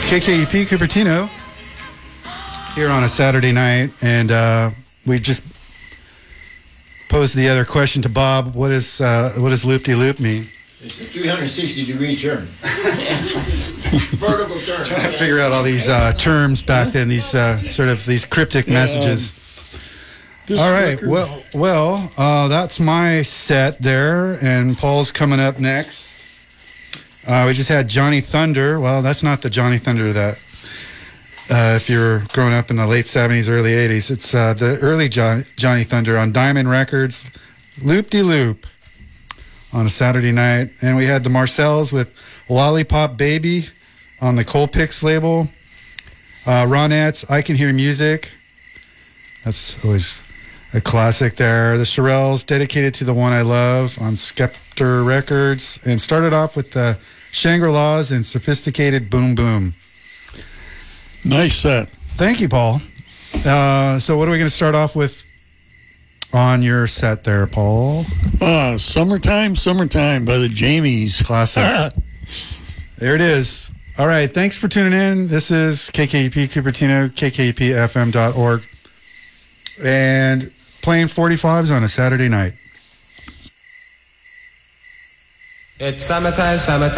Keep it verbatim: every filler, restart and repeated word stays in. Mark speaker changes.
Speaker 1: K K E P Cupertino here on a Saturday night, and uh, we just posed the other question to Bob. What is uh, what does loop-de-loop mean?
Speaker 2: It's a three hundred sixty degree turn. Vertical turn.
Speaker 1: Trying to figure out all these uh, terms back then, these uh, sort of these cryptic messages.
Speaker 3: This
Speaker 1: All right,
Speaker 3: record-
Speaker 1: well, well, uh, that's my set there, and Paul's coming up next. Uh, we just had Johnny Thunder. Well, that's not the Johnny Thunder that, uh, if you're growing up in the late seventies, early eighties, it's uh, the early John, Johnny Thunder on Diamond Records, Loop-de-Loop, on a Saturday night. And we had the Marcells with Lollipop Baby on the Colpix label. Uh, Ronettes, I Can Hear Music. That's always a classic there. The Shirelles, Dedicated to the One I Love on Skepter Records. And started off with the Shangri-Las and Sophisticated Boom Boom.
Speaker 3: Nice set.
Speaker 1: Thank you, Paul. Uh, so what are we going to start off with on your set there, Paul?
Speaker 3: Uh, Summertime, Summertime by the Jamies.
Speaker 1: Classic. There it is. All right. Thanks for tuning in. This is K K E P Cupertino, K K E P F M dot org. And playing forty-fives on a Saturday night.
Speaker 4: It's summertime, summertime.